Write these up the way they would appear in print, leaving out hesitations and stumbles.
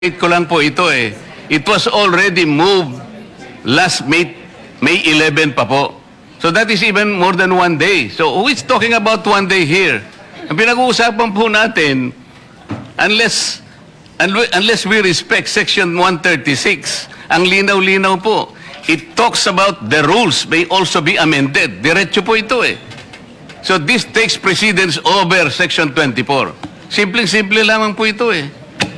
ko lang po ito eh. It was already moved last May 11 pa po. So that is even more than 1 day. So who is talking about 1 day here? Ang pinag-uusapan po natin, unless we respect Section 136, ang linaw-linaw po, it talks about the rules may also be amended. Diretso po ito eh. So this takes precedence over Section 24. Simpleng-simple lamang po ito eh.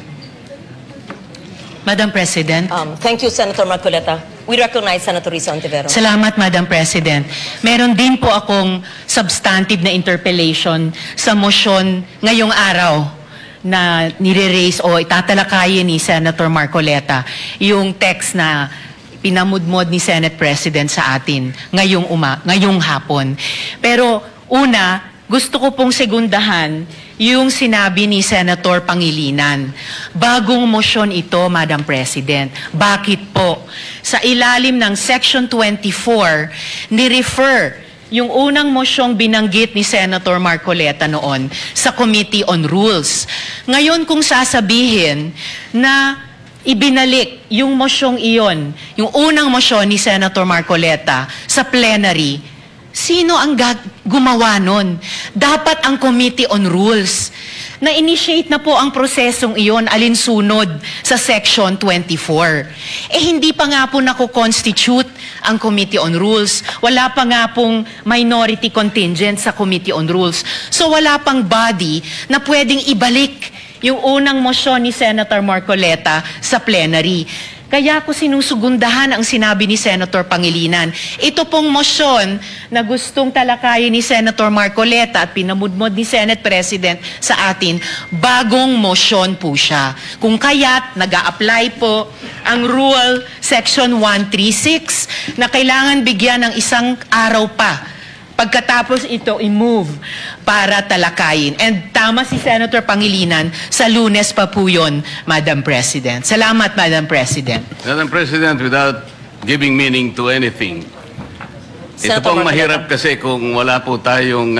Madam President. Thank you, Senator Marcoleta. We recognize Senator Risa Ontiveros. Salamat, Madam President. Meron din po akong substantive na interpellation sa motion ngayong araw na nire-raise o itatalakayin ni Senator Marcoleta yung text na pinamudmod ni Senate President sa atin ngayong hapon. Pero una, gusto ko pong segundahan yung sinabi ni Senator Pangilinan. Bagong motion ito, Madam President. Bakit po? Sa ilalim ng Section 24, ni-refer yung unang mosyong binanggit ni Senator Marcoleta noon sa Committee on Rules. Ngayon kung sasabihin na ibinalik yung mosyong iyon, yung unang mosyon ni Senator Marcoleta sa plenary, sino ang gumawa nun? Dapat ang Committee on Rules. Na-initiate na po ang prosesong iyon alinsunod sa Section 24. Hindi pa nga po nakukonstitute ang Committee on Rules. Wala pa nga pong minority contingent sa Committee on Rules. So wala pang body na pwedeng ibalik yung unang mosyon ni Senator Marcoleta sa plenary. Kaya ko sinusugundahan ang sinabi ni Senator Pangilinan. Ito pong motion na gustong talakayin ni Senator Marcoleta at pinamudmod ni Senate President sa atin, bagong motion po siya. Kung kaya't nag-a-apply po ang Rule Section 136 na kailangan bigyan ng isang araw pa pagkatapos ito i-move para talakayin. And tama si Senator Pangilinan, sa Lunes pa po yun, Madam President. Salamat, Madam President. Madam President, without giving meaning to anything, ito Senator pong Marcoleta. mahirap kasi kung wala po tayong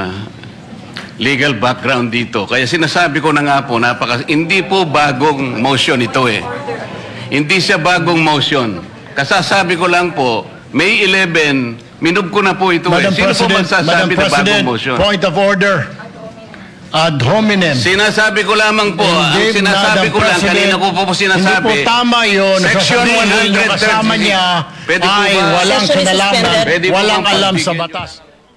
legal background dito. Kaya sinasabi ko na nga po, hindi po bagong motion ito eh. Hindi siya bagong motion. Kasasabi ko lang po, May 11, minub ko na po ito eh. Sino po magsasabi na bagong motion? Point of order. Ad hominem. Sinasabi ko lamang po, ang Hindi, sinasabi Madam ko lang, President, kanina ko po sinasabi. Hindi po tama yun. Section Sasabihin yung kasama 136. niya Pwede po ay ba? walang Session is kinalaman, suspended. Pwede po walang bang alam sa pagbigyan batas.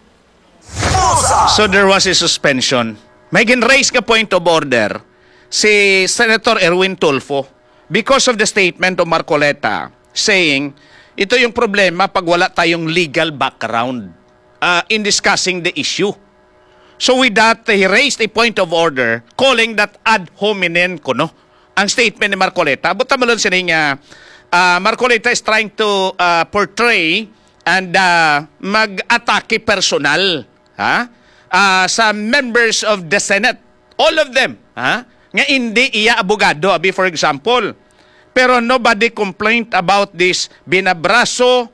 So there was a suspension. May gin-raise ka point of order si Senator Erwin Tulfo because of the statement of Marcoleta saying ito yung problema pag wala tayong legal background in discussing the issue. So with that, he raised a point of order calling that ad hominem ko, no? Ang statement ni Marcoleta. Buta malon siya niya, Marcoleta is trying to portray and mag-atake personal sa members of the Senate. All of them. Nga hindi iya abogado, for example. Pero nobody complained about this binabraso,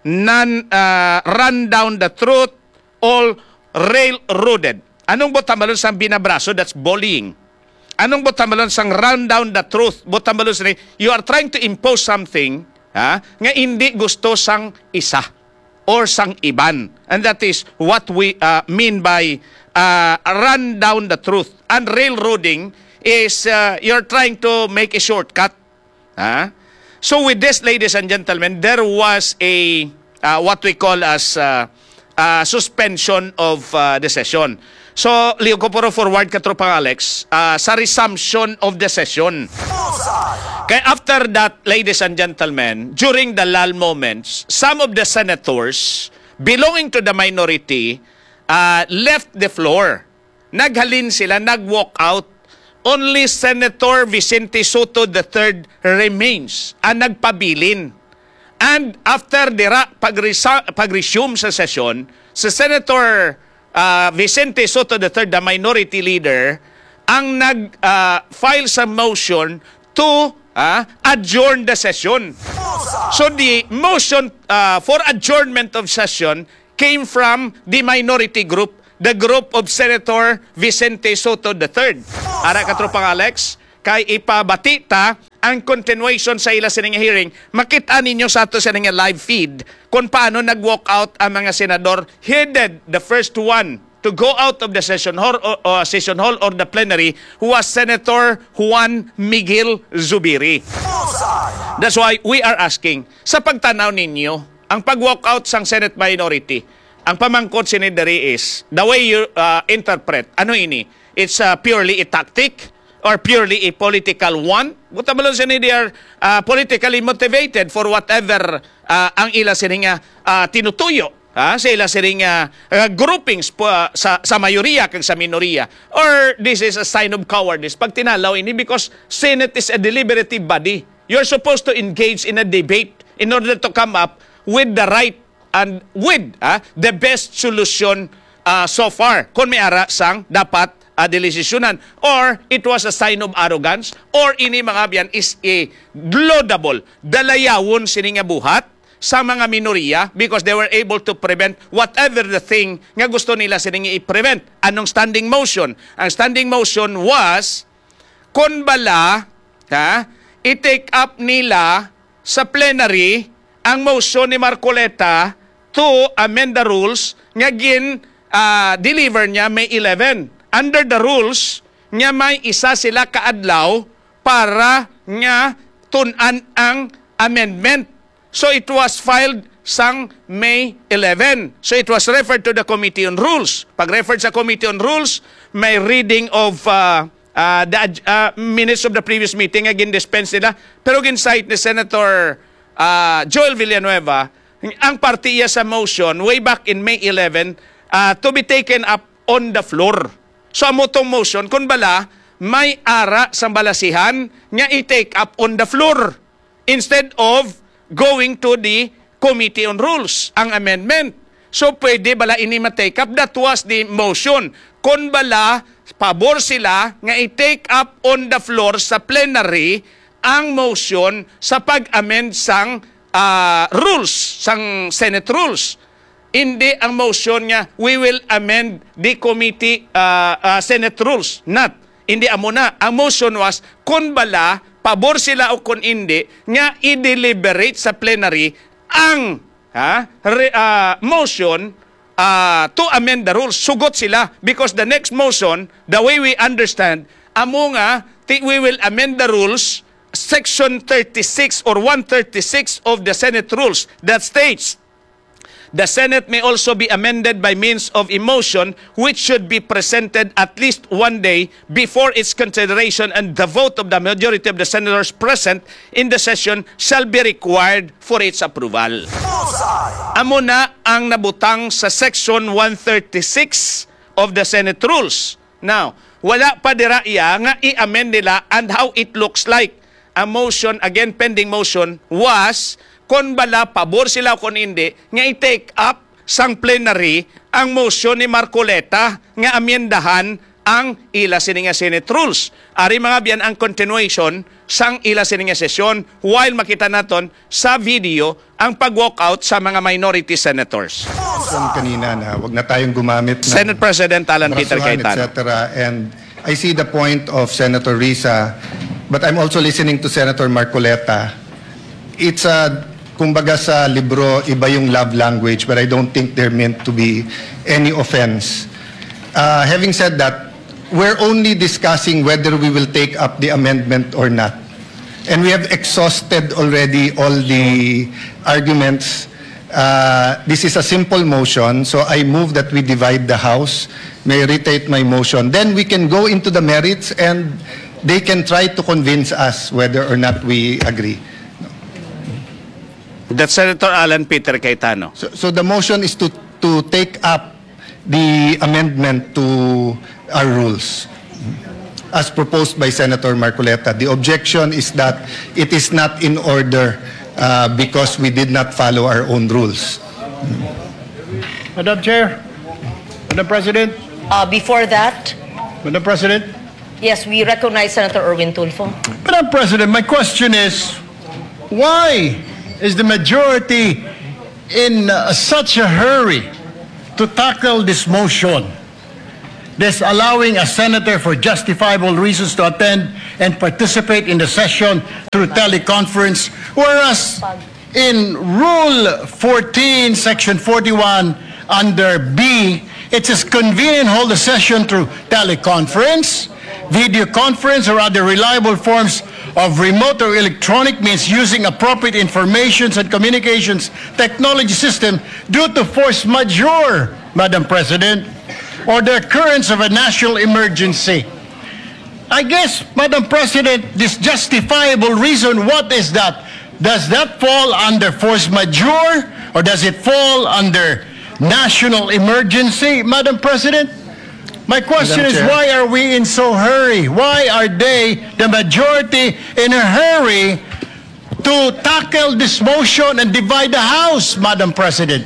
run down the truth, all railroaded. Anong botamalon sang binabraso? That's bullying. Anong botamalon sang run down the truth? Botamalon sang you are trying to impose something nga hindi gusto sang isa or sang iban. And that is what we mean by run down the truth. And railroading is you're trying to make a shortcut. So with this, ladies and gentlemen, there was a what we call as suspension of the session. So, liyo ko puro forward ka tropang Alex, sa resumption of the session. Kaya after that, ladies and gentlemen, during the lull moments, some of the senators belonging to the minority left the floor. Naghalin sila, nag-walk out. Only Senator Vicente Soto III remains ang nagpabilin. And after pag-resume sa session, sa Senator Vicente Soto III, the minority leader, ang nag-file sa motion to adjourn the session. So the motion for adjournment of session came from the minority group, the group of Senator Vicente Soto III. Ara ka tropang Alex, kay ipabatita ang continuation sa ila sining hearing. Makita ninyo sa ato sining live feed kung paano nag-walk out ang mga senador. Headed the first one to go out of the session hall or the plenary who was Senator Juan Miguel Zubiri. That's why we are asking, sa pagtanaw ninyo, ang pag-walk out sang Senate minority, ang pamangkot sinidari is, the way you interpret, ano ini? It's purely a tactic or purely a political one? Buta-balon sinidi are politically motivated for whatever ang ila sininga tinutuyo. Sa ila sining groupings sa mayoriya kag sa minoriya. Or this is a sign of cowardice. Pag tinalaw ini, because Senate is a deliberative body. You're supposed to engage in a debate in order to come up with the right and with the best solution so far. Kung may ara sang dapat delisyonan. Or it was a sign of arrogance. Or ini mga biyan is a laudable dalayawon sininga buhat sa mga minoriya because they were able to prevent whatever the thing nga gusto nila siningi i-prevent. Anong standing motion? Ang standing motion was kung bala i-take up nila sa plenary ang motion ni Marcoleta to amend the rules nga deliver niya May 11. Under the rules nga may isa sila kaadlaw para nga tunan ang amendment. So it was filed sang May 11. So it was referred to the Committee on Rules. Pag referred sa Committee on Rules, may reading of the minutes of the previous meeting, again dispense nila. Pero gincite ni Senator Joel Villanueva, ang partiya sa motion way back in May 11 to be taken up on the floor. So amo tong motion, kung bala, may ara sa balasihan nga i-take up on the floor instead of going to the Committee on Rules, ang amendment. So, pwede bala ini ma-take up? That was the motion. Kung bala, pabor sila nga i-take up on the floor sa plenary ang motion sa pag-amend sang rules, sang Senate rules. Hindi ang motion nga, we will amend the committee Senate rules. Not. Hindi amo na. Ang motion was, kung bala, pabor sila o kung hindi, nga i-deliberate sa plenary ang motion to amend the rules. Sugot sila because the next motion, the way we understand, amo nga, we will amend the rules, Section 36 or 136 of the Senate rules that states, the Senate may also be amended by means of a motion which should be presented at least one day before its consideration, and the vote of the majority of the senators present in the session shall be required for its approval. Amo na ang nabutang sa Section 136 of the Senate Rules. Now, wala pa dira iya nga i-amend nila and how it looks like. A motion, again pending motion, was kung bala, pabor sila kung hindi, nga i-take up sang plenary ang motion ni Marcoleta nga amyendahan ang ila sininga Senate rules. Ari mga biyan ang continuation sang ila sininga sesyon while makita naton sa video ang pag-walk out sa mga minority senators. Kanina na wag na tayong gumamit ng Senate President Alan Peter rasuhan, Cayetano. etc. And I see the point of Senator Risa, but I'm also listening to Senator Marcoleta. It's a kumbaga sa libro, iba yung love language, but I don't think they're meant to be any offense. Having said that, we're only discussing whether we will take up the amendment or not. And we have exhausted already all the arguments. This is a simple motion, so I move that we divide the House. May I reiterate my motion. Then we can go into the merits and they can try to convince us whether or not we agree. That's Senator Alan Peter Cayetano. So the motion is to take up the amendment to our rules as proposed by Senator Marcoleta. The objection is that it is not in order because we did not follow our own rules. Madam Chair, Madam President, Before that, Madam President, yes, we recognize Senator Erwin Tulfo. Madam President, my question is, why is the majority in such a hurry to tackle this motion? disallowing a senator for justifiable reasons to attend and participate in the session through teleconference, whereas in Rule 14, Section 41, under B, it says convenient hold the session through teleconference, video conference, or other reliable forms of remote or electronic means using appropriate information and communications technology system due to force majeure, Madam President, or the occurrence of a national emergency. I guess, Madam President, this justifiable reason, what is that? Does that fall under force majeure or does it fall under national emergency, Madam President? My question Madam is, Chair. why are we in so hurry? Why are they, the majority, in a hurry to tackle this motion and divide the House, Madam President?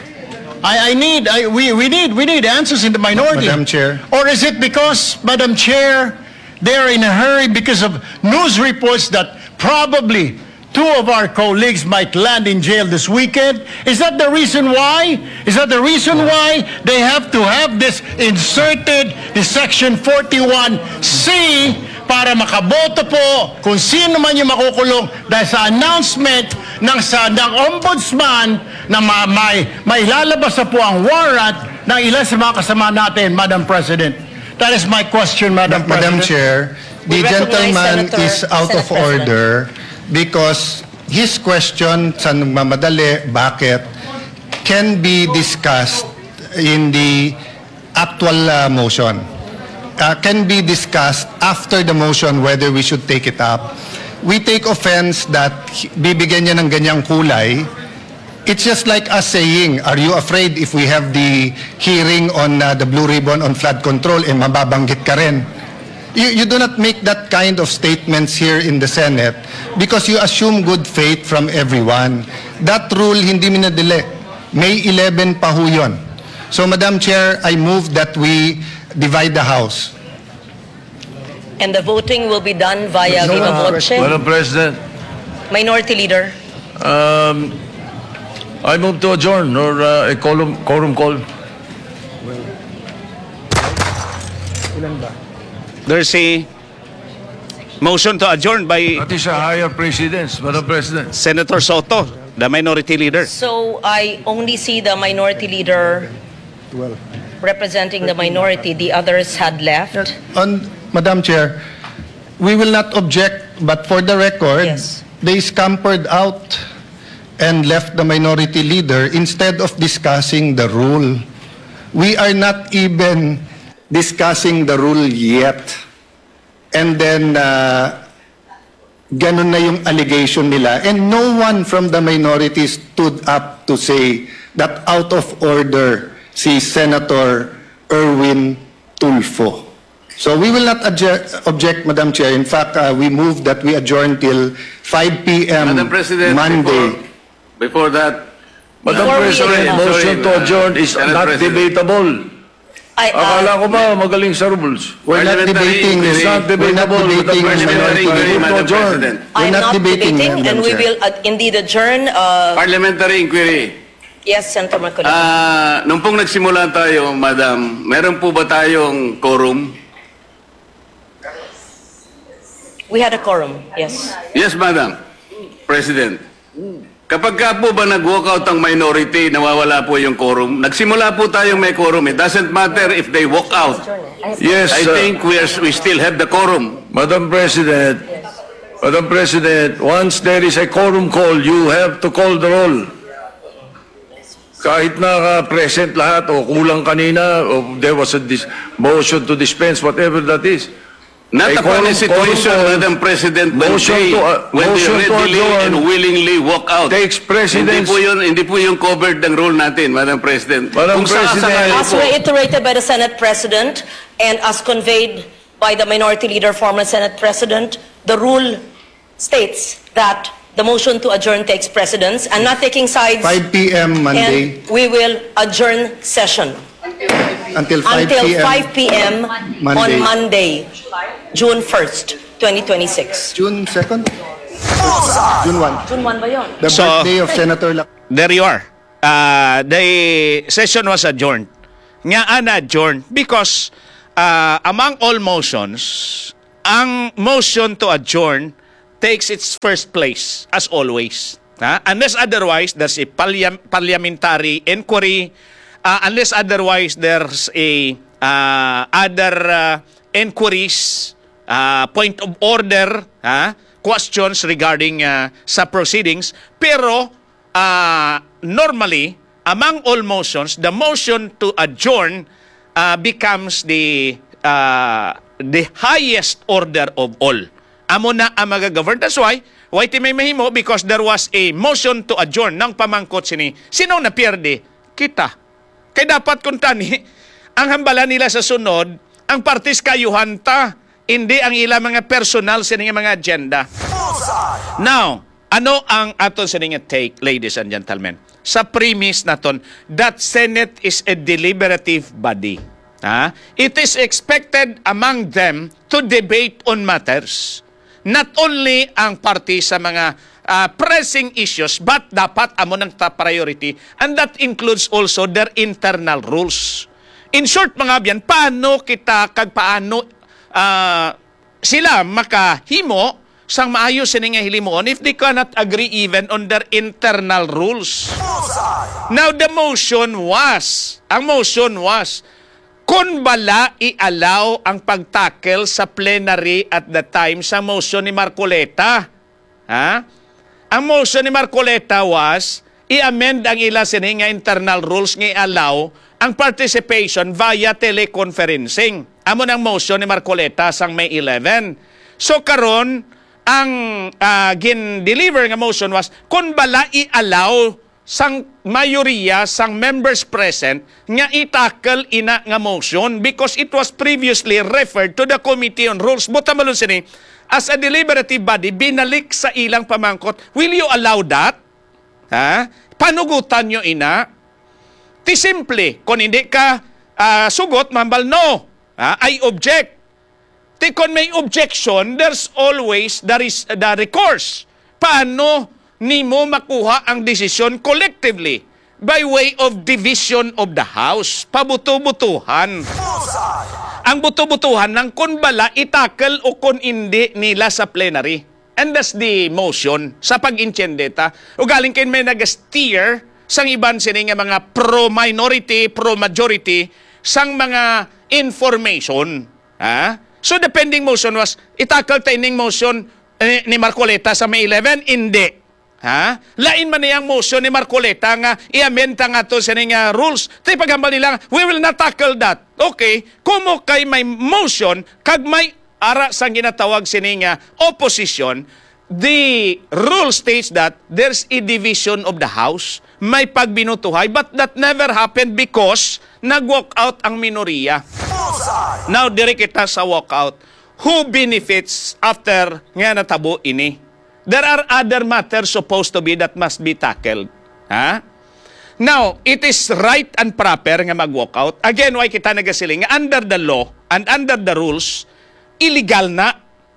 We need answers in the minority. Madam Chair. Or is it because, Madam Chair, they're in a hurry because of news reports that probably two of our colleagues might land in jail this weekend? Is that the reason why? Is that the reason why they have to have this inserted in Section 41C para makaboto po kung sino man yung makukulong dahil sa announcement ng ombudsman na may lalabas na po ang warrant ng ilan sa mga kasama natin, Madam President. That is my question, Madam Madam President. Chair, the We recognize gentleman Senator- is out Senate of President. order because his question sa nagmamadali, bakit, can be discussed in the actual motion. Can be discussed after the motion whether we should take it up. We take offense that bibigyan niya ng ganyang kulay. It's just like us saying, are you afraid if we have the hearing on the Blue Ribbon on flood control, mababanggit ka rin? You do not make that kind of statements here in the Senate because you assume good faith from everyone. That rule hindi minadali. May 11 pa ho yun. So, Madam Chair, I move that we divide the House. And the voting will be done via viva voce. Madam President, Minority Leader. I move to adjourn or a quorum call. There's a motion to adjourn by That is a higher precedence, Madam President. Senator Soto, the minority leader. So I only see the Minority Leader representing the minority. The others had left. Madam Chair, we will not object, but for the record, Yes. they scampered out and left the minority leader instead of discussing the rule. We are not even discussing the rule yet. And then, ganun na yung allegation nila. And no one from the minority stood up to say that out of order si Senator Erwin Tulfo. So we will not object, Madam Chair. In fact, we move that we adjourn till 5 p.m. Madam President, Monday. before that, Madam President, motion to adjourn is not debatable. I, ko ba magaling sa rules? We're not debating. It's not We're not debating. Parliamentary inquiry, Madam President. We're I'm not debating, Madam and we Chair. will indeed adjourn. Parliamentary inquiry. Yes, Senator Marcoleta. Nung pong nagsimula tayo, Madam, meron po ba tayong quorum? We had a quorum, yes. Yes, Madam President. Kapag ka po ba nag-walkout ang minority, nawawala po yung quorum? Nagsimula po tayong may quorum. It doesn't matter if they walk out. Yes, I think we still have the quorum. Madam President, once there is a quorum call, you have to call the roll. Kahit naka-present lahat o kulang kanina, o there was a motion to dispense, whatever that is. Not A upon a quorum situation, call, Madam President, when motion they to readily adjourn and willingly walk out. takes precedence. Hindi po yung covered ng rule natin, Madam President. Madam Kung saan-saan President, As reiterated by the Senate President and as conveyed by the Minority Leader, former Senate President, the rule states that the motion to adjourn takes precedence and not taking sides. 5 p.m. Monday And we will adjourn session until 5 until p.m. 5 p.m. on Monday. Monday, June 1st, 2026. June 2nd? June 1. June 1 ba yun? The So- birthday of Senator There you are. The session was adjourned. Nga na-adjourned because among all motions, ang motion to adjourn takes its first place, as always. Unless otherwise, there's a parliamentary inquiry. Unless otherwise, there's a other inquiries, point of order, questions regarding sa proceedings. Pero, normally, among all motions, the motion to adjourn becomes the highest order of all. Amo na ang magagovern. That's why may mahimo, because there was a motion to adjourn ng pamangkot sini. Sino na pierde? Kita. Kaya dapat kung tani, ang hambala nila sa sunod, ang partis kayuhanta, hindi ang ilang mga personal sa mga agenda. Now, ano ang aton sa take, ladies and gentlemen? Sa premise naton, that Senate is a deliberative body. It is expected among them to debate on matters. Not only ang party sa mga pressing issues, but dapat amo ng top priority, and that includes also their internal rules. In short, mga biyan, paano kita, paano sila makahimo sang maayos sa nga hilimoon if they cannot agree even on their internal rules. Now, ang motion was, kung bala i-allow ang pagtakel sa plenary at the time sa motion ni Marcoleta. Ang motion ni Marcoleta was, i-amend ang ila sininga internal rules nga i-allow ang participation via teleconferencing. Amo ng motion ni Marcoleta sang May 11. So karon ang gin-deliver nga motion was, kung bala i-allow sang mayoriya sang members present nga itakal ina nga motion because it was previously referred to the Committee on Rules. Buta malun sini, as a deliberative body, binalik sa ilang pamangkot. Will you allow that? Panugutan nyo ina? Ti simple, kung hindi ka sugot, mambal no. I object. Ti kung may objection, there's always the recourse. Paano nimo makuha ang desisyon collectively by way of division of the House? Pabuto-butuhan. Ang buto-butuhan ng kung bala itakal o kung hindi nila sa plenary. And that's the motion sa pag-intyendeta. O galing kayo may nag-steer sang iban sini nga mga pro-minority, pro-majority sang mga information. So the pending motion was, itakal taining motion ni Marcoleta sa May 11? Hindi. Lain man niyang motion ni Marcoleta nga i-amend nga to sa nga rules. Tay paghambal nila, we will not tackle that. Okay, kumo kay may motion kag may ara sang ginatawag sini nga opposition, the rule states that there's a division of the House. May pagbinutuhay, but that never happened because nag-walk out ang minoriya. Now, diri kita sa walk out. Who benefits after nga natabo ini? There are other matters supposed to be that must be tackled. Now, it is right and proper nga mag-walk out. Again, why kita nagasiling? Under the law and under the rules, illegal na.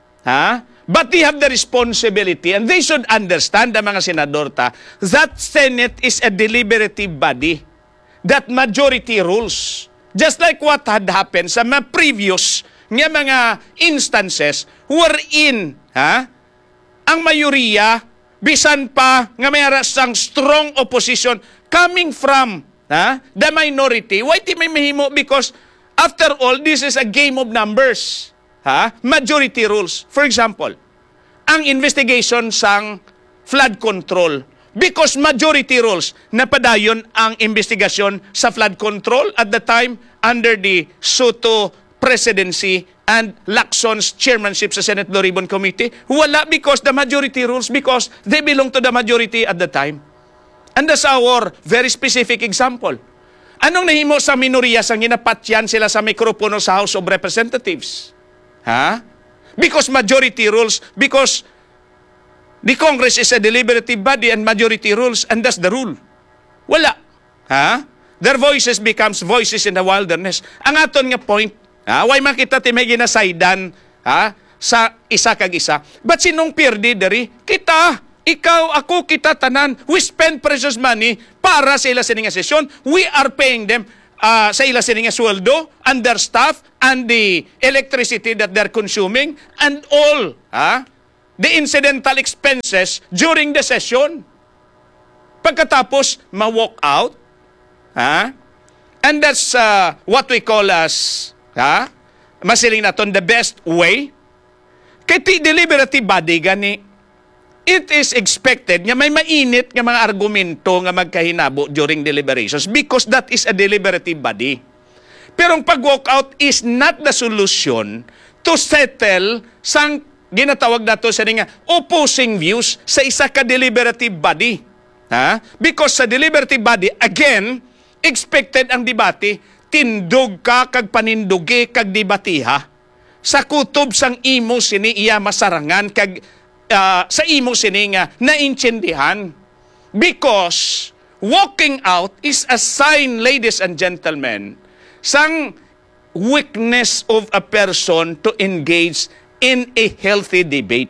But they have the responsibility and they should understand, the mga senador that Senate is a deliberative body. That majority rules. Just like what had happened sa mga previous nga mga instances wherein, ang mayoriya, bisan pa nga may sang strong opposition coming from the minority. Why ti may mahimo? Because after all, this is a game of numbers. Majority rules. For example, ang investigation sang flood control. Because majority rules, napadayon ang investigasyon sa flood control at the time under the Soto presidency and Lacson's chairmanship sa Senate Blue Ribbon Committee. Wala because the majority rules, because they belong to the majority at the time. And that's our very specific example. Anong nahimo sa minoriya sang ginapatyan sila sa mikropono sa House of Representatives? Because majority rules, because the Congress is a deliberative body and majority rules, and that's the rule. Wala. Their voices becomes voices in the wilderness. Ang aton nga point, why makita ti may ginasaydan sa isa kag isa. But sinong pirdi diri? Kita, ikaw, ako, kita tanan. We spend precious money para sa ila sininga sesyon. We are paying them. sa ila sini nga sweldo, and their staff, and the electricity that they're consuming, and all the incidental expenses during the session. Pagkatapos, ma-walk out, and that's what we call as, masiling naton, the best way. Kaya ti deliberative body gani, it is expected nga may mainit nga mga argumento nga magkahinabo during deliberations because that is a deliberative body. Pero ang pag-walk out is not the solution to settle sang ginatawag nato sa nga opposing views sa isa ka deliberative body. Because sa deliberative body, again, expected ang debate, tindog ka kag panindugi kag debatiha. Sa kutob sang imo sini iya masarangan kag sa imo sini nga naintindihan. Because walking out is a sign, ladies and gentlemen, sang weakness of a person to engage in a healthy debate.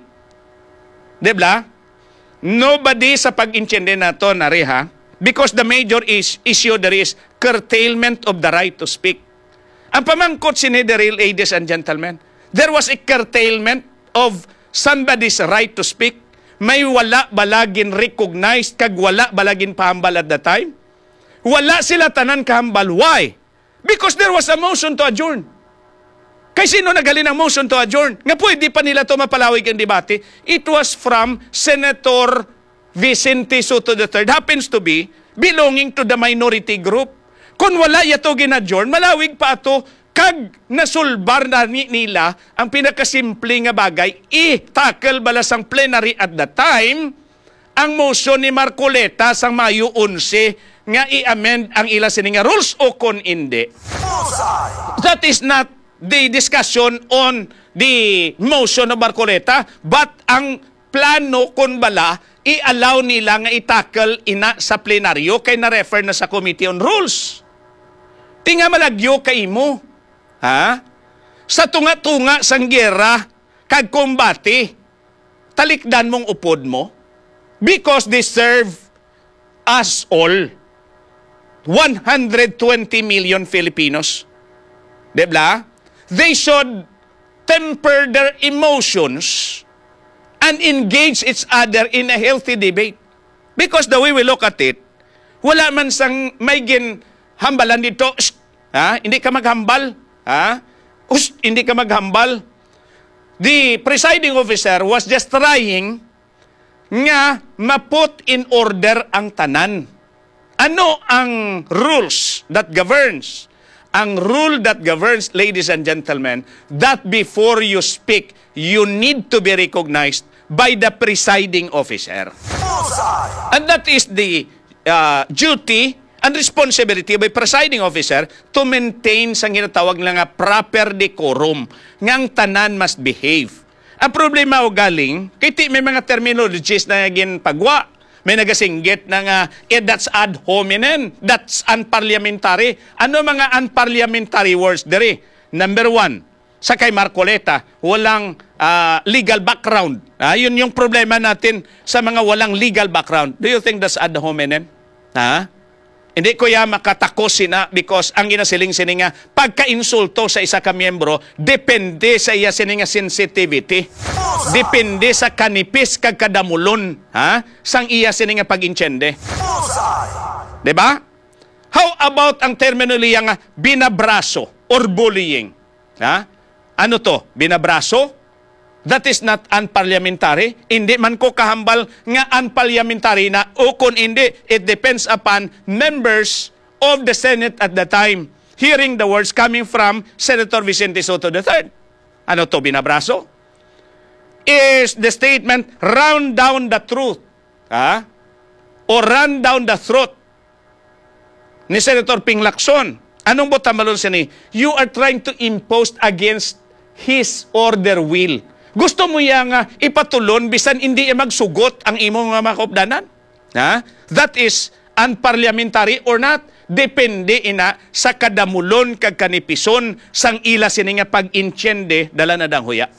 Diba? Nobody sa pag-intindi nato nariha, because the major issue there is curtailment of the right to speak. Ang pamangkot sini diri, ladies and gentlemen, there was a curtailment of somebody's right to speak. May wala balagin recognized kag wala balagin pahambal at the time. Wala sila tanan kahambal. Why? Because there was a motion to adjourn. Kay sino nagalin ang motion to adjourn? Nga pwede pa nila ito mapalawig ang debate. It was from Senator Vicente Soto III, happens to be belonging to the minority group. Kung wala yato ginadjourn, malawig pa ato kag nasulbar na nila ang pinakasimple nga bagay, i-tackle bala sang plenary at the time ang motion ni Marcoleta sang Mayo 11 nga i-amend ang ila sini nga rules o kon hindi. That is not the discussion on the motion of Marcoleta, but ang plano kon bala i-allow nila nga i-tackle ina sa plenaryo kay na-refer na sa Committee on Rules. Tinga malagyo kay mo. Sa tunga-tunga sang gera kag kombate, talikdan mong upod mo because they serve us all. 120 million Filipinos. Diba? They should temper their emotions and engage each other in a healthy debate. Because the way we look at it, wala man sang may ginhambalan dito. Hindi ka maghambal. Hindi ka maghambal. The presiding officer was just trying nga ma-put in order ang tanan. Ano ang rules that governs? Ang rule that governs, ladies and gentlemen, that before you speak, you need to be recognized by the presiding officer. And that is the duty and responsibility by presiding officer to maintain sa ginatawag nga proper decorum, ngang tanan must behave. Ang problema o galing, kiti may mga terminologies na ginpagwa. May nagasinggit na nga, that's ad hominem, that's unparliamentary. Ano mga unparliamentary words diri? Number 1, sa kay Marcoleta, walang legal background. Yun yung problema natin sa mga walang legal background. Do you think that's ad hominem? Hindi ko ya makatakos sina because ang ginasiling sini nga pagka-insulto sa isa ka miyembro depende sa iya sini nga sensitivity. Depende sa kanipis kag kadamulon, sang iya sini nga pag-intiende. Diba? How about ang terminolohiya nga binabraso or bullying? Ano to? Binabraso? That is not unparliamentary. Hindi man ko kahambal nga unparliamentary na o kung hindi, it depends upon members of the Senate at the time hearing the words coming from Senator Vicente Soto III. Ano to, binabraso? Is the statement round down the truth o run down the throat ni Senator Ping Lacson. Anong botamalon siya ni? You are trying to impose against his or their will. Gusto mo yang ipatulon bisan hindi magsugot ang imong mga kaupdanan? That is unparliamentary or not? Depende ina sa kadamulon kag kanipison sang ila sini nga pag-intiende dala na dang huya.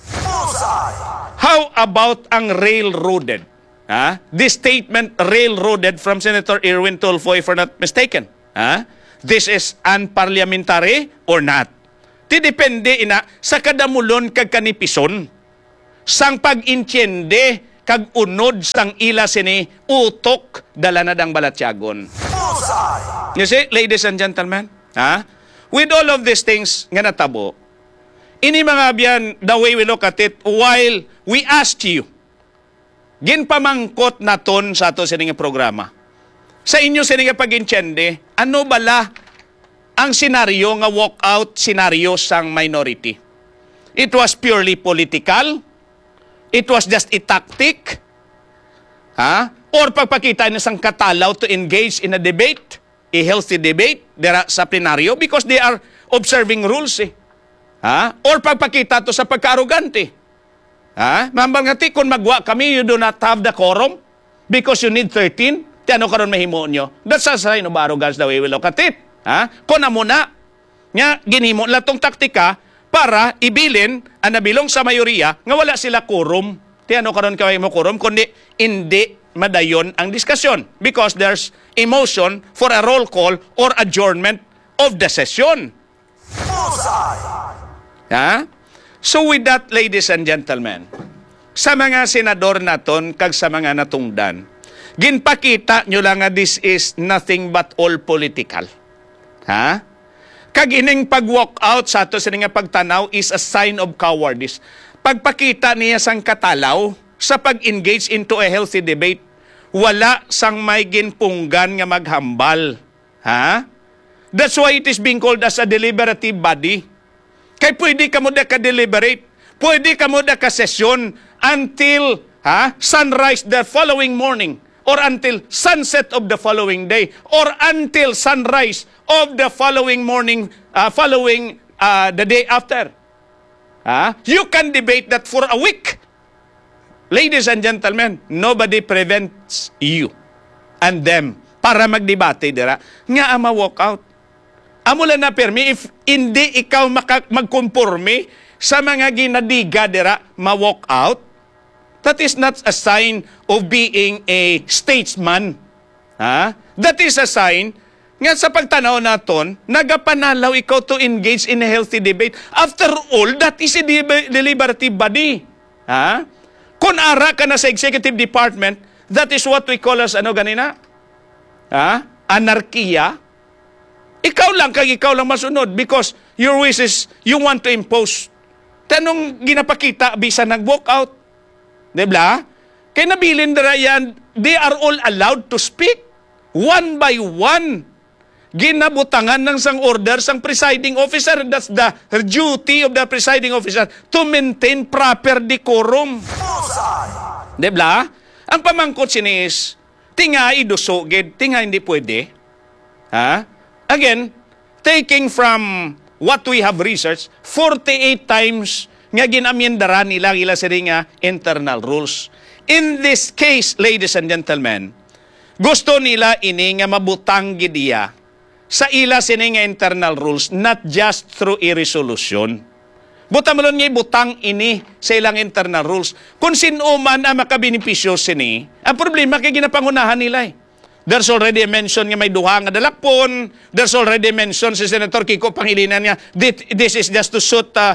How about ang railroaded? This statement railroaded from Senator Erwin Tulfo, if I'm not mistaken. this is unparliamentary or not. Ti depende ina sa kadamulon kag kanipison. Sang pag-intiende kag unod sang ila sini utok dala na dang balatyagon. You see, ladies and gentlemen, with all of these things nga natabo, ini mga biyan, the way we look at it, while we asked you, ginpamangkot naton sa ato sining programa. Sa inyo sining pag-intiende, ano bala ang senaryo nga walkout senaryo sang minority? It was purely political? It was just a tactic? Or pagpakita na sang katalaw to engage in a debate, a healthy debate, dera sa plenaryo, because they are observing rules Or pagpakita to sa pagka-arugante. Mambal nga ti, kung magwa kami, you do not have the quorum because you need 13. Ti ano karon mahimo nyo? That's a sign of arrogance the way we look at it. Kung amo na, nga ginhimo latong taktika para ibilin ang nabilong sa mayoriya nga wala sila quorum. Ti ano karon kaway mo quorum, kundi hindi madayon ang diskusyon because there's a motion for a roll call or adjournment of the session. So with that, ladies and gentlemen, sa mga senador naton kag sa mga natungdan, ginpakita nyo lang nga this is nothing but all political. Kag ining pag-walk out sa ato sa nga pagtanaw is a sign of cowardice. Pagpakita niya sang katalaw sa pag-engage into a healthy debate, wala sang may ginpunggan nga maghambal. That's why it is being called as a deliberative body. Kaya pwede ka mo da ka-deliberate, pwede ka mo da ka-session until sunrise the following morning, or until sunset of the following day, or until sunrise of the following morning, following the day after. You can debate that for a week. Ladies and gentlemen, nobody prevents you and them para magdebate dira nga ma-walk out. Amula na permi, if hindi ikaw magkonforme sa mga ginadiga dira, ma-walk out, that is not a sign of being a statesman. That is a sign nga sa pagtanaw naton, nagapanalaw ikaw to engage in a healthy debate. After all, that is a deliberative body. Kung ara ka na sa executive department, that is what we call as ano ganina? Anarkiya. Ikaw lang masunod because your wishes, you want to impose. Tanong ginapakita, bisa nag-walk out. Diba? Kaya nabilin dara yan, they are all allowed to speak. One by one. Ginabutangan ng sang order sang presiding officer. That's the duty of the presiding officer to maintain proper decorum. Diba? Ang pamangkot sinis, tinga idusogid, tinga hindi pwede. Again, taking from what we have researched, 48 times nga ginamyendara nila sila nga internal rules. In this case, ladies and gentlemen, gusto nila ini nga mabutang gidiya sa ila sini nga internal rules, not just through a resolution. Buta malon nga butang ini sa ilang internal rules. Kung sino man ang makabenepisyo sini, ang problema kay ginapangunahan nila There's already a mention nga may duha nga dalakpon. There's already a mention si Senator Kiko Pangilinan niya. This is just to suit the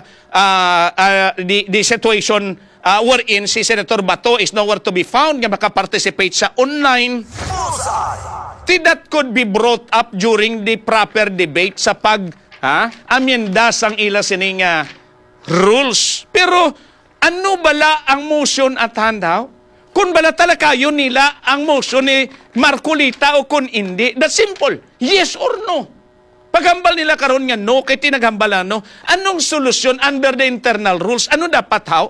situation wherein si Senator Bato is nowhere to be found nga makaparticipate sa online. That could be brought up during the proper debate sa amyenda sang ila sining rules. Pero ano bala ang motion at handaw? Kung bala talakayon nila ang motion ni Marcolita o kung hindi, that's simple. Yes or no. Paghambal nila karon nga no, kay tinaghambalan no, anong solusyon under the internal rules? Ano dapat how?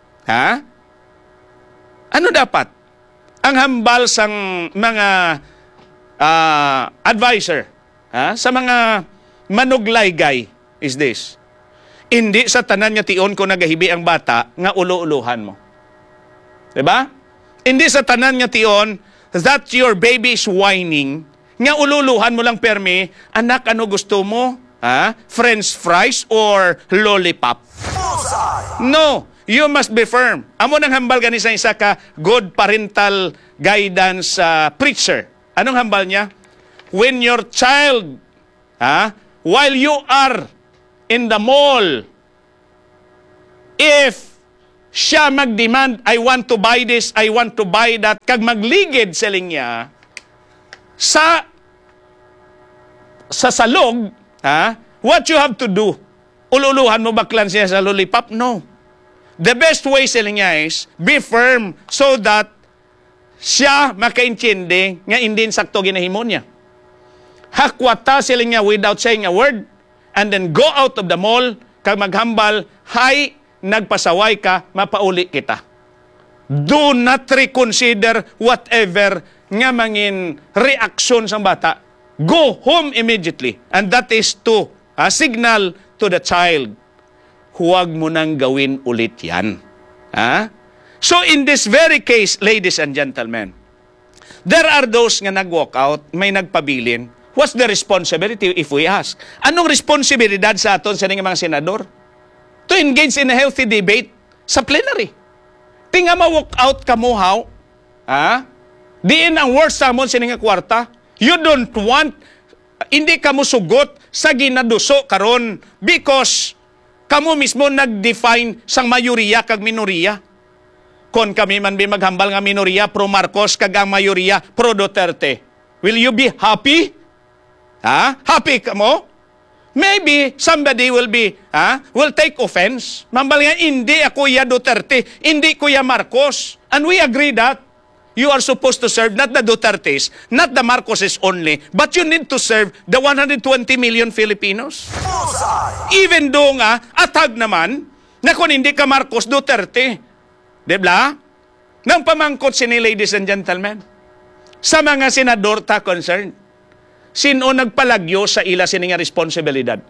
Ano dapat? Ang hambal sang mga advisor sa mga manuglaygay is this. Hindi sa tanan nga tion ko nagahibi ang bata nga ulo-uluhan mo. Diba? Hindi sa tanan nga tion that your baby is whining, nga ululuhan mo lang permi, anak, ano gusto mo? French fries or lollipop? No, you must be firm. Amo nang hambal gani sa isa ka good parental guidance preacher. Anong hambal niya? When your child while you are in the mall, if siya mag-demand, I want to buy this, I want to buy that, kag magligid selling niya, sa salog, what you have to do? Ululuhan mo baklan siya sa lollipop? No. The best way selling niya is, be firm so that siya makaintindi nga hindi sakto ginahimo niya. Hakwata sila niya without saying a word, and then go out of the mall, kag maghambal, hay, nagpasaway ka, mapauli kita. Do not reconsider whatever nga mangin reaction sang bata. Go home immediately. And that is to signal to the child, huwag mo nang gawin ulit yan. So in this very case, ladies and gentlemen, there are those nga nag-walk out, may nagpabilin. What's the responsibility if we ask? Anong responsibilidad sa aton sa mga senador? To engage in a healthy debate sa plenary. Tinga ma-walk out ka mo, how? Diin ang worst sa amon sa nga kwarta. You don't want, hindi ka mo sugot sa ginaduso karon because kamo mismo nag-define sang mayoriya kag minoriya. Kon kami man bi maghambal nga minoriya pro Marcos kag ang mayoriya pro Duterte. Will you be happy? Happy ka mo? Maybe somebody will take offense. Mambal nga, hindi ako ya Duterte, hindi ko ya Marcos. And we agree that you are supposed to serve not the Dutertes, not the Marcoses only, but you need to serve the 120 million Filipinos. Even though nga, atag naman, na kung hindi ka Marcos, Duterte. Diba? Nang pamangkot sini, ladies and gentlemen, sa mga senador ta concerned, sino nagpalagyo sa ila sininga responsibilidad?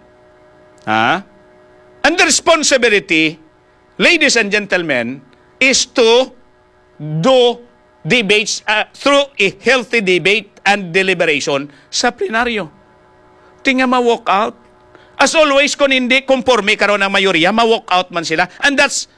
And the responsibility, ladies and gentlemen, is to do debates through a healthy debate and deliberation sa plenaryo. Tinga ma-walk out. As always, kung hindi conforme karon ang mayorya, ma-walk out man sila. And that's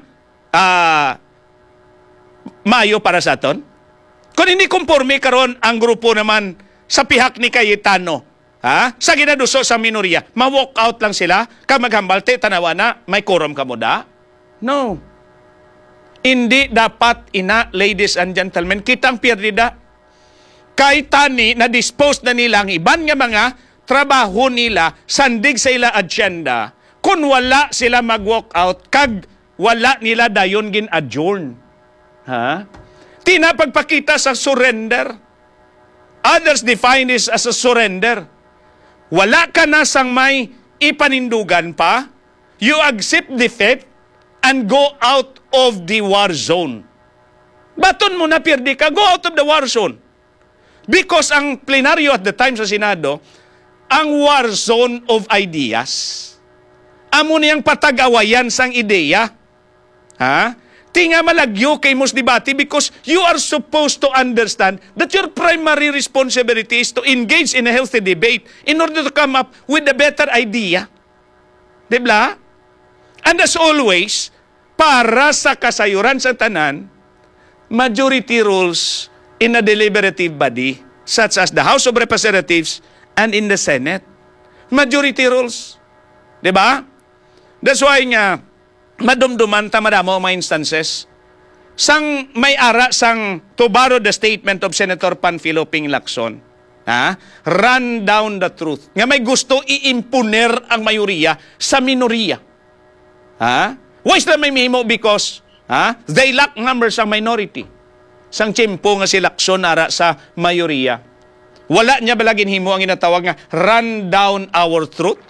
mayo para sa aton. Kung hindi conforme karon ang grupo naman sa pihak ni Cayetano, sa ginaduso sa minorya, ma-walk out lang sila, ka maghambal, tanawa na, may quorum ka mo da? No. Hindi dapat ladies and gentlemen, kitang pierdida. Kahit tani, na-dispose na nila ang iban nga mga trabaho nila, sandig sa ila agenda, kung wala sila mag-walk out, kag wala nila dayon gin-adjourn. Tinapagpakita sa surrender. Others define this as a surrender. Wala ka na sang may ipanindugan pa, you accept defeat and go out of the war zone. Baton mo na pirdi ka, go out of the war zone. Because ang plenaryo at the time sa Senado, ang war zone of ideas. Amo niyang patag-awayan sang ideya. Tinga malagyo kay mos debate because you are supposed to understand that your primary responsibility is to engage in a healthy debate in order to come up with a better idea. Diba? And as always, para sa kasayuran sa tanan, majority rules in a deliberative body such as the House of Representatives and in the Senate. Majority rules. Diba? That's why nga, madumduman ta madamo mga instances. Sang may ara sang to borrow the statement of Senator Panfilo Ping Lacson, run down the truth. Nga may gusto iimponer ang mayoriya sa minoriya. Why is that may mihimo? Because they lack numbers ang minority. Sang tiyempo nga si Lacson ara sa mayoriya. Wala niya balagin himo ang inatawag nga run down our truth.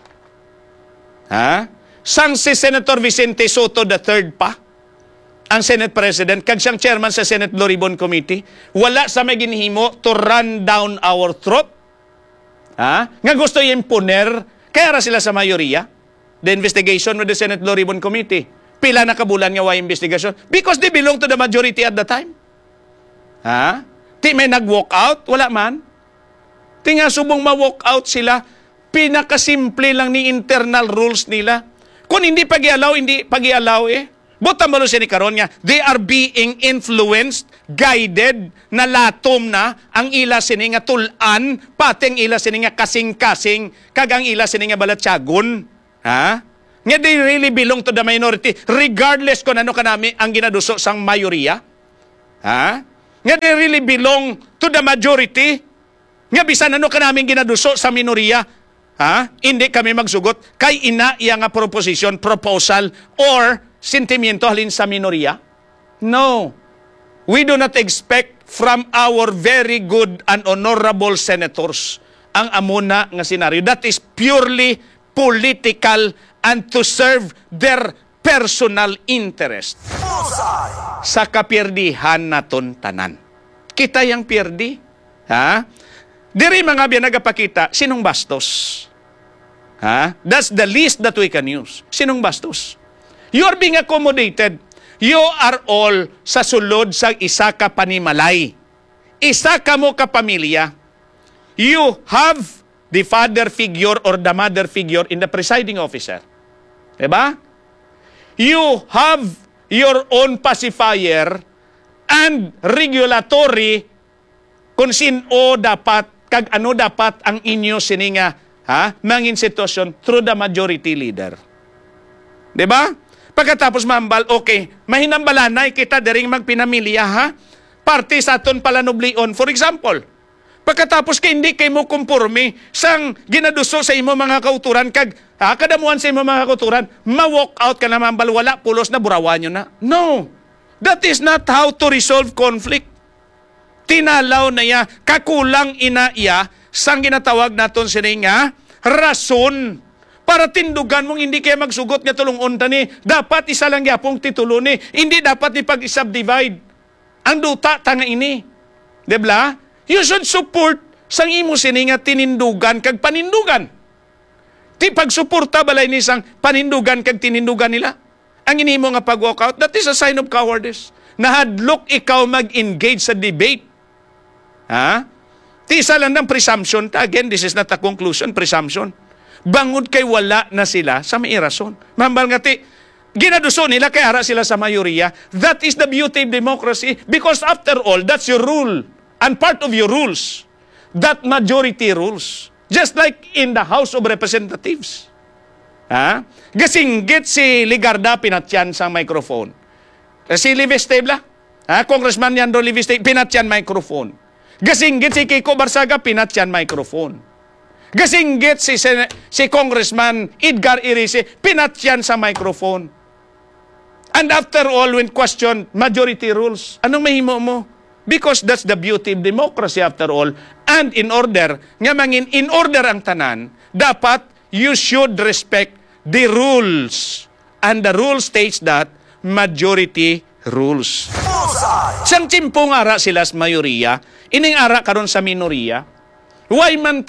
Sang si Senator Vicente Soto III pa, ang Senate President, kag siyang chairman sa Senate Blue Ribbon Committee, wala sa may ginhimo to run down our throat. Nga gusto imponer, kaya ra sila sa mayoriya. The investigation with the Senate Blue Ribbon Committee. Pila na kabulan nga why investigation? Because they belong to the majority at the time. Ti may nag-walk out? Wala man. Ti nga subong ma-walk out sila, pinakasimple lang ni internal rules nila. Kung hindi pag-ialaw, hindi pag-ialaw Buta mo siya ni karon nga, they are being influenced, guided, na latom na ang ila sini nga tulan, pati ang ila sini nga kasing-kasing, kag ang ila sini nga balatsagon. Ha? Nga they really belong to the minority, regardless kung ano kanami ang ginaduso sang mayoriya. Ha? Nga they really belong to the majority. Nga bisan ano kanaming ginaduso sa minoriya. Ha? Hindi kami magsugot kay ina iya nga proposal or sentimiento halin sa minoriya? No. We do not expect from our very good and honorable senators ang amuna nga senaryo. That is purely political and to serve their personal interest. Sa kapierdihan naton tanan. Kita yang pierdi. Ha? Diri mga biya nagapakita, sinong bastos? Ha? That's the least that we can use. Sinong bastos? You are being accommodated. You are all sa sulod sa isa ka panimalay. Isa ka mo ka pamilya. You have the father figure or the mother figure in the presiding officer. Diba? You have your own pacifier and regulatory kung sino dapat, kag ano dapat ang inyo sininga, mangin sitwasyon through the majority leader. Diba? Pagkatapos mambal, okay, mahinambalanay kita diring magpinamilya, ha? Parte sa aton palanublion. For example, pagkatapos kay hindi kay mo kumpurmi sang ginaduso sa imo mga kauturan, kag kadamuan sa imo mga kauturan, ma-walk out ka na mambal, wala, pulos na, burawan nyo na. No! That is not how to resolve conflict. Tinalaw na iya, kakulang ina iya, sang ginatawag naton sininga, rason. Para tindugan mong hindi kayo magsugot nga tulungon tani. Dapat isa lang yapong titulo ni. Hindi dapat ipag-subdivide. Ang duta tanga ini. Dibla? You should support sang imo sini nga tinindugan kag panindugan. Ti pagsuporta balay ni sang panindugan kag tinindugan nila. Ang inimo nga pag-walk out, that is a sign of cowardice. Nahadlok ikaw mag-engage sa debate. Ha? Ti isa lang ng presumption. Again, this is not a conclusion, presumption. Bangod kay wala na sila sa may rason. Mambal nga ti, ginaduso nila kay ara sila sa mayoriya. That is the beauty of democracy because after all, that's your rule. And part of your rules, that majority rules. Just like in the House of Representatives. Ha? Gasinggit si Ligarda pinatyan sa microphone. Si Livestebla, Congressman Yandro Livestebla, pinatyan microphone. Gasinggit si Kiko Barsaga, pinatyan microphone. Gasinggit si Congressman Edgar Irice, pinatyan sa microphone. And after all, when questioned, majority rules, anong mahimo mo? Because that's the beauty of democracy after all. And in order, nga mangin, in order ang tanan, dapat you should respect the rules. And the rule states that majority rules. Sang timpong ara sila sa mayoriya, ining ara karon sa minoriya, why man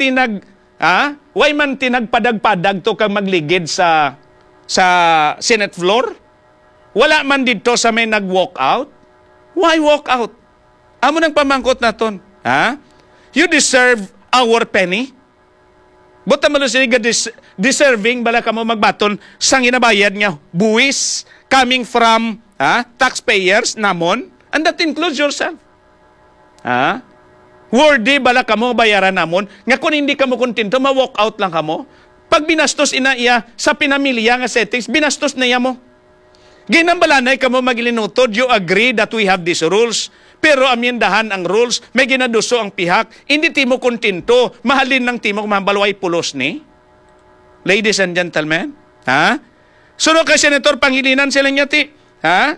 tinagpadag-padag to kang magligid sa Senate floor? Wala man dito sa may nag-walk out? Why walk out? Amo nang pamangkot naton. Ha? You deserve our penny. Buta mo sila deserving bala ka mo magbaton sang inabayad nga buwis coming from taxpayers namon, and that includes yourself. Ha? Worthy bala ka mo bayaran namon, nga kung hindi ka mo kontento, ma-walk out lang ka mo. Pag binastos ina iya sa pinamilya nga settings, binastos na iya mo. Ginambalanay ka mo magilinutod, you agree that we have these rules, pero amyendahan ang rules, may ginaduso ang pihak, hindi ti mo kontento, mahalin ng ti mo kumambalway pulos ni. Ladies and gentlemen, ha? Sunod kay Senator Pangilinan sila niya ti, ha?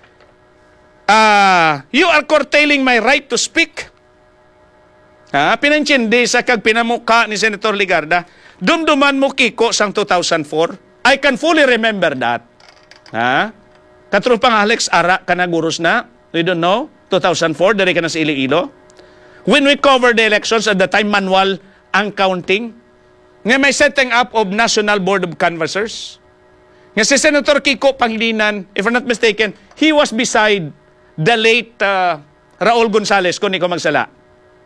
You are curtailing my right to speak. Pinansyindi sa kag pinamuka ni Senator Ligarda, dumduman mo Kiko sang 2004. I can fully remember that. Katulong pang Alex, ara ka na gurus na. We don't know. 2004, dari ka na sa Iloilo. When we covered the elections, at the time manual ang counting, nga may setting up of National Board of Canvassers. Nga si Senator Kiko Pangilinan, if I'm not mistaken, he was beside the late Raul Gonzales, kung ikaw magsala.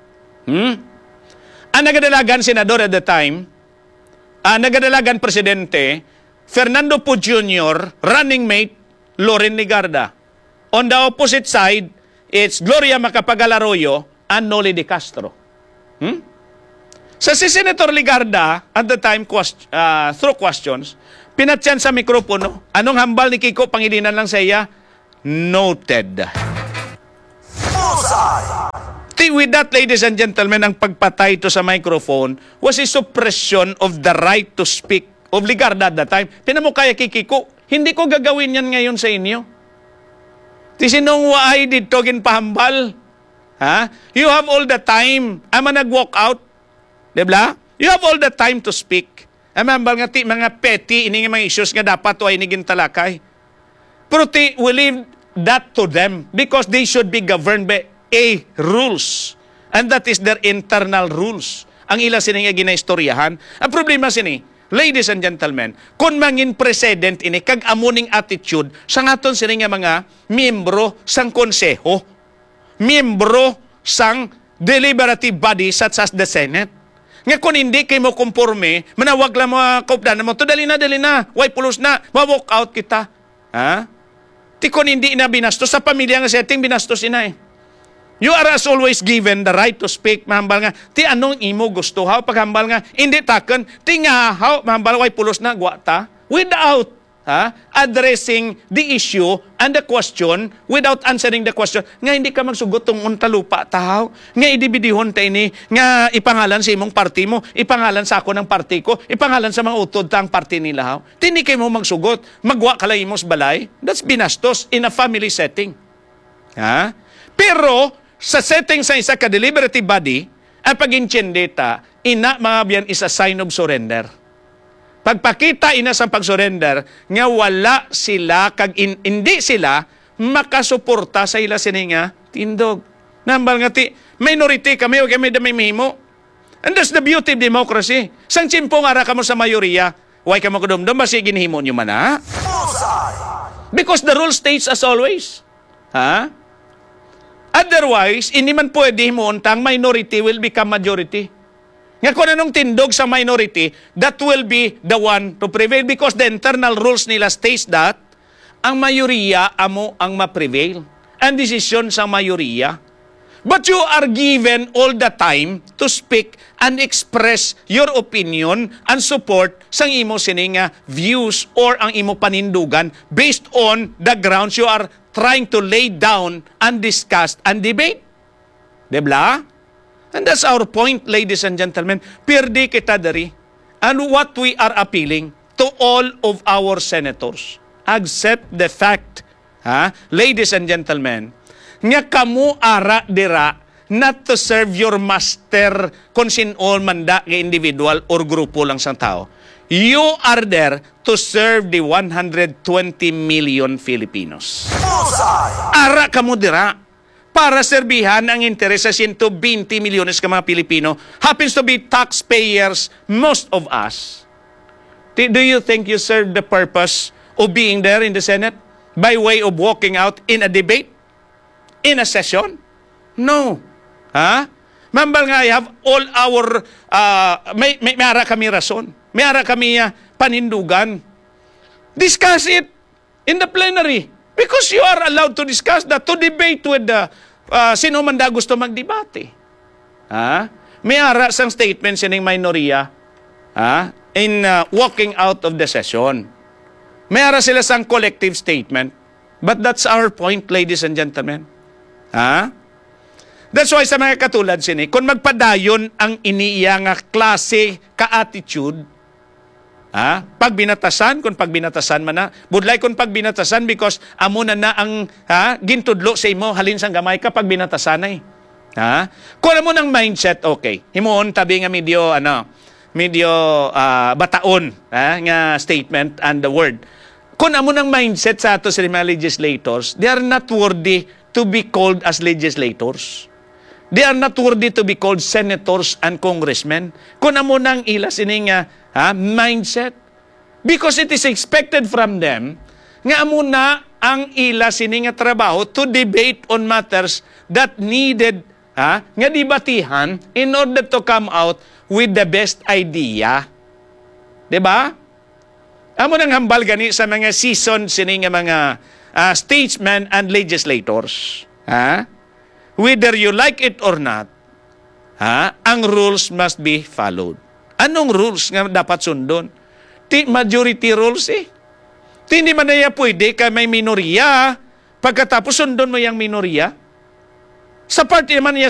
Ang nagadalagan senador at the time, nagadalagan presidente, Fernando Poe Jr., running mate Loren Ligarda. On the opposite side, it's Gloria Macapagal Arroyo and Noli De Castro. Sa si Senator Ligarda, at the time, through questions, pinatyan sa mikropono, anong hambal ni Kiko Pangilinan lang sa iya? Noted. With that, ladies and gentlemen, ang pagpatay to sa microphone was a suppression of the right to speak of Ligarda at that time. Pinamukaya kay Kiko, hindi ko gagawin yan ngayon sa inyo. Tisinong waay dito ginpahambal. Ha? You have all the time. Ama nag-walk out. Diba? You have all the time to speak. Amambal nga ti, mga petty, ini nga mga issues nga dapat o ay niging talakay. Pero ti, we leave that to them because they should be governed by rules. And that is their internal rules. Ang ila sini nga ginaistoryahan. Ang problema sini, ladies and gentlemen, kung mangin president ini, kag amuning attitude, sa ngaton sini nga mga miyembro sang konseho, miyembro sang deliberative body such as the Senate. Nga kung hindi kayo mo kumporme, manawag lang mga kaupdanan mo, to dali na, why pulos na, ma-walk out kita. Ha? Ti kung hindi na binastos, sa pamilya nga setting, binastos ina eh. You are as always given the right to speak, mahambal nga, ti anong imo gusto, haw, paghambal nga, hindi taken, ti nga, haw, mahambal, why pulos na, gwata, without addressing the issue and the question without answering the question. Nga hindi ka magsugot tong untalupa tahaw. Nga idibidihon ta ini. Nga ipangalan sa imong party mo. Ipangalan sa ako ng party ko. Ipangalan sa mga utod ta ang party nila haw. Tini kayo mo magsugot. Magwa ka lang imos balay. That's binastos in a family setting. Ha? Pero sa setting sa isa ka deliberative body, ang pag-intindi ta, ina mga biyan is a sign of surrender. Pagpakita ina sa pag-surrender, nga wala sila, hindi sila makasuporta sa ila sininga tindog. Nambal nga ti, minority kami o kami da may mihimo. And that's the beauty of democracy. Sang chimpong ara ka mo sa mayoriya, why ka mo kudumdum, basi ginhimo nyo man ha? Because the rule states as always. Ha? Otherwise, hindi man pwede mo untang minority will become majority. Nga kung anong tindog sa minority, that will be the one to prevail because the internal rules nila states that ang mayoriya amo ang ma-prevail. Ang desisyon sa mayoriya. But you are given all the time to speak and express your opinion and support sa imo sininga views or ang imo panindugan based on the grounds you are trying to lay down and discuss and debate. Debla? And that's our point, ladies and gentlemen. Pirdi kita dari. And what we are appealing to all of our senators, accept the fact, ladies and gentlemen, nga kamu ara dira not to serve your master kung sinol manda nga individual or grupo lang sang tao. You are there to serve the 120 million Filipinos. Ara kamu dira para serbihan ang interes sa 120 milyones ka mga Pilipino, happens to be taxpayers, most of us. Do you think you serve the purpose of being there in the Senate by way of walking out in a debate? In a session? No. Ha? Mambal nga, I have all our, may ara kami rason. May ara kami panindugan. Discuss it in the plenary. Because you are allowed to discuss that, to debate with sino man da gusto magdebate. May ara sang statement sining minorya in walking out of the session. May ara sila sang collective statement. But that's our point, ladies and gentlemen. That's why sa mga katulad sini, kung magpadayon ang iniiya nga klase ka-attitude, pag binatasan, kung pag binatasan man na, budlay kung pag binatasan because amo na ang gintudlo sa imo, halin sang gamay ka pag binatasan ay. Kung amo ng mindset, okay. Himuon tabi nga medyo bataon nga statement and the word. Kung amo ng mindset sa ato sa mga legislators, they are not worthy to be called as legislators. They are not worthy to be called senators and congressmen. Kung amo nang ila sining mindset. Because it is expected from them nga amo na ang ila sining trabaho to debate on matters that needed nga debatihan in order to come out with the best idea. Diba? Amo nang hambal gani sa mga season sining mga statesmen and legislators. Whether you like it or not, ang rules must be followed. Anong rules nga dapat sundon? Majority rules eh. Hindi man na pwede ka may minorya, pagkatapos sundon mo yung minorya. Sa parte naman niya